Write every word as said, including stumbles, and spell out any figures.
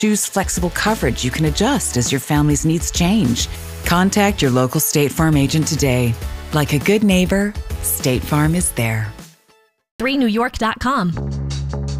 Choose flexible coverage you can adjust as your family's needs change. Contact your local State Farm agent today. Like a good neighbor, State Farm is there. three new york dot com.